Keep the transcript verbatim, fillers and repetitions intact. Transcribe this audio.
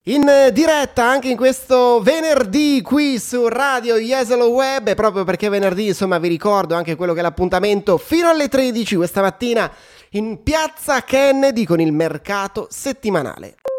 In diretta anche in questo venerdì qui su Radio Jesolo Web, e proprio perché venerdì, insomma, vi ricordo anche quello che è l'appuntamento fino alle tredici questa mattina in Piazza Kennedy con il mercato settimanale.